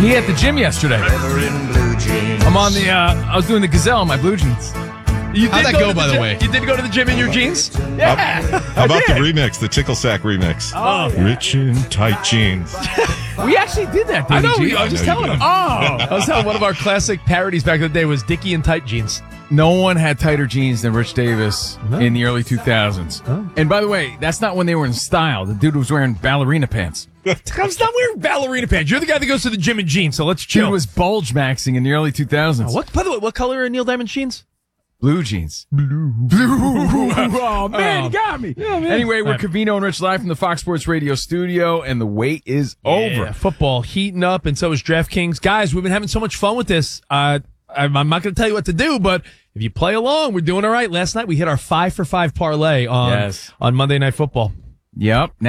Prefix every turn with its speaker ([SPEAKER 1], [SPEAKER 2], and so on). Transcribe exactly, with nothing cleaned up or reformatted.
[SPEAKER 1] me at the gym yesterday. I'm on the, uh, I was doing the Gazelle in my blue jeans.
[SPEAKER 2] You
[SPEAKER 3] How'd
[SPEAKER 2] did
[SPEAKER 3] that
[SPEAKER 2] go,
[SPEAKER 3] go,
[SPEAKER 2] to the
[SPEAKER 3] by the
[SPEAKER 2] gym?
[SPEAKER 3] way?
[SPEAKER 2] You did go to the gym in your jeans?
[SPEAKER 1] Yeah.
[SPEAKER 4] How about the remix, the Tickle Sack remix?
[SPEAKER 1] Oh, yeah.
[SPEAKER 4] Rich in tight jeans.
[SPEAKER 1] We actually did that,
[SPEAKER 2] I
[SPEAKER 1] Danny
[SPEAKER 2] know.
[SPEAKER 1] G.
[SPEAKER 2] I was just
[SPEAKER 4] I know you
[SPEAKER 2] telling him.
[SPEAKER 4] did.
[SPEAKER 2] Oh. I was telling one of our classic parodies back in the day was Dickie in tight jeans.
[SPEAKER 1] No one had tighter jeans than Rich Davis in the early two thousands. And by the way, that's not when they were in style. The dude was wearing ballerina pants.
[SPEAKER 2] I'm not wearing ballerina pants. You're the guy that goes to the gym in jeans, so let's chill.
[SPEAKER 1] Dude was bulge maxing in the early two thousands.
[SPEAKER 2] What? By the way, what color are Neil Diamond jeans?
[SPEAKER 1] Blue jeans. Blue. Blue. Oh, man, you got me. Anyway, we're Covino and Rich live from the Fox Sports Radio studio, and the wait is over.
[SPEAKER 2] Yeah, football heating up, and so is DraftKings. Guys, we've been having so much fun with this. Uh, I'm, I'm not going to tell you what to do, but if you play along, we're doing all right. Last night, we hit our five for five parlay on,
[SPEAKER 1] Yes.
[SPEAKER 2] on Monday Night Football.
[SPEAKER 1] Yep.